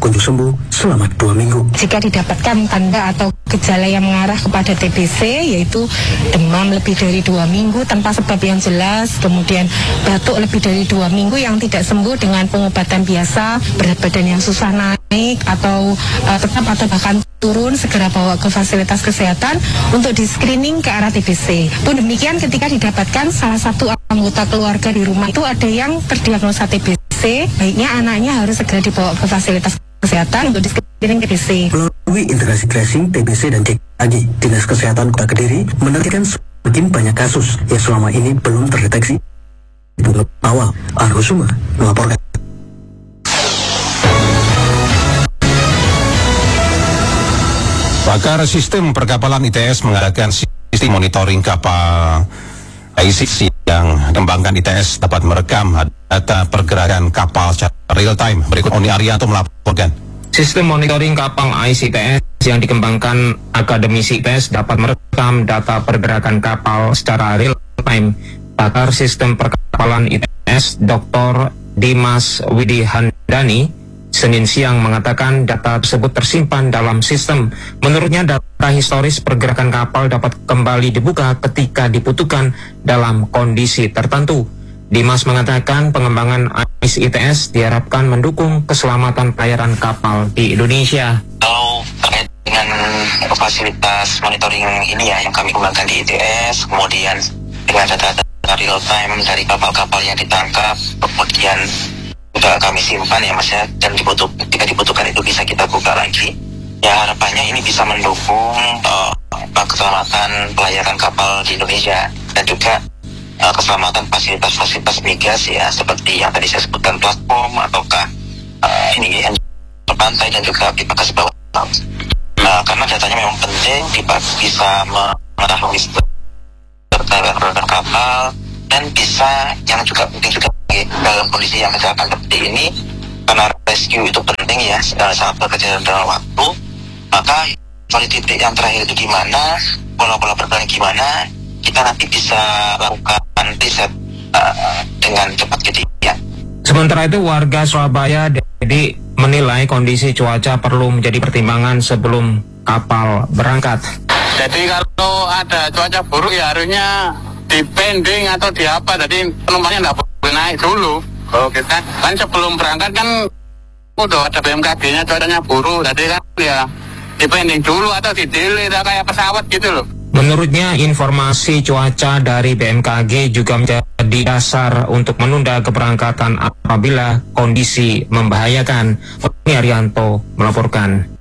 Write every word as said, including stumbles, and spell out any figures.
kunjung sembuh selama dua minggu. Jika didapatkan tanda atau gejala yang mengarah kepada T B C, yaitu demam lebih dari dua minggu tanpa sebab yang jelas, kemudian batuk lebih dari dua minggu yang tidak sembuh dengan pengobatan biasa, berat badan yang susah naik atau uh, tetap atau bahkan turun, segera bawa ke fasilitas kesehatan untuk di screening ke arah T B C. Pun demikian ketika didapatkan salah satu anggota keluarga di rumah itu ada yang terdiagnosa T B C, baiknya anaknya harus segera dibawa ke fasilitas kesehatan untuk di screening T B C. Melalui integrasi tracing T B C dan C K G, Dinas Kesehatan Kota Kediri menargetkan semakin banyak kasus yang selama ini belum terdeteksi. Untuk awal, Arusuma melaporkan. Pakar sistem perkapalan I T S mengadakan sistem monitoring kapal I C C yang dikembangkan I T S dapat merekam data pergerakan kapal secara real time. Berikut Oni Arianto melaporkan. Sistem monitoring kapal I C T S yang dikembangkan akademisi I T S dapat merekam data pergerakan kapal secara real time. Pakar sistem perkapalan I T S Doktor Dimas Widihandani Senin siang mengatakan data tersebut tersimpan dalam sistem. Menurutnya data historis pergerakan kapal dapat kembali dibuka ketika dibutuhkan dalam kondisi tertentu. Dimas mengatakan pengembangan I C T S diharapkan mendukung keselamatan pelayaran kapal di Indonesia. Kalau terkait dengan fasilitas monitoring ini ya yang kami kembangkan di I T S, kemudian dengan data-data real time dari kapal-kapal yang ditangkap, kemudian juga kami simpan ya mas ya, dan dibutuh, ketika dibutuhkan itu bisa kita buka lagi. Ya harapannya ini bisa mendukung uh, keselamatan pelayaran kapal di Indonesia dan juga uh, keselamatan fasilitas-fasilitas migas ya, seperti yang tadi saya sebutkan platform ataukah uh, ini ya, pantai dan juga pipa gas bawah laut. Nah, karena datanya memang penting bisa mengetahui pergerakan kapal dan bisa yang juga penting juga dalam kondisi yang kecelakaan seperti ini, karena rescue itu penting ya, sangat bekerja dalam waktu, maka quality break yang terakhir itu gimana, pola-pola pergerakan gimana, kita nanti bisa lakukan riset uh, dengan cepat gitu ya. Sementara itu warga Surabaya jadi menilai kondisi cuaca perlu menjadi pertimbangan sebelum kapal berangkat. Jadi kalau ada cuaca buruk ya harusnya dipending atau di apa, jadi penumpangnya nggak boleh naik dulu. Kalau kita kan sebelum berangkat kan udah ada B M K G-nya cuacanya buruk, jadi kan ya dipending dulu atau di delay kayak pesawat gitu loh. Menurutnya informasi cuaca dari B M K G juga menjadi dasar untuk menunda keberangkatan apabila kondisi membahayakan. Oni Arianto melaporkan.